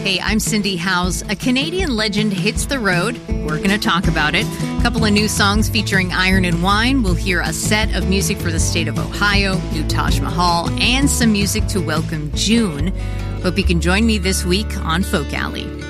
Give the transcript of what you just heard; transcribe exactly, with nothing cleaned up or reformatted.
Hey, I'm Cindy Howes. A Canadian legend hits the road. We're going to talk about it. A couple of new songs featuring Iron and Wine. We'll hear a set of music for the state of Ohio, new Taj Mahal, and some music to welcome June. Hope you can join me this week on Folk Alley.